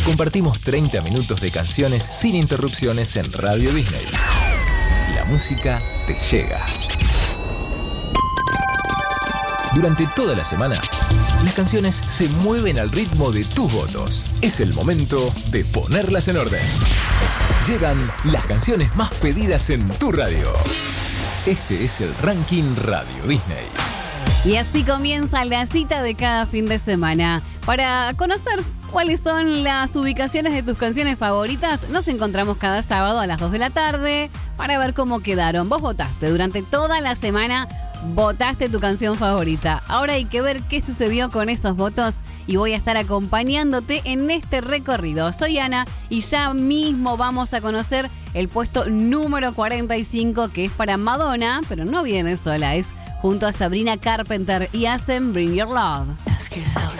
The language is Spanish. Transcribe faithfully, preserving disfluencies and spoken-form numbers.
Compartimos treinta minutos de canciones sin interrupciones en Radio Disney. La música te llega. Durante toda la semana, las canciones se mueven al ritmo de tus votos. Es el momento de ponerlas en orden. Llegan las canciones más pedidas en tu radio. Este es el Ranking Radio Disney. Y así comienza la cita de cada fin de semana. Para conocer cuáles son las ubicaciones de tus canciones favoritas, nos encontramos cada sábado a las dos de la tarde para ver cómo quedaron. Vos votaste durante toda la semana, votaste tu canción favorita. Ahora hay que ver qué sucedió con esos votos y voy a estar acompañándote en este recorrido. Soy Ana y ya mismo vamos a conocer el puesto número cuarenta y cinco, que es para Madonna, pero no viene sola, es junto a Sabrina Carpenter y hacen Bring Your Love.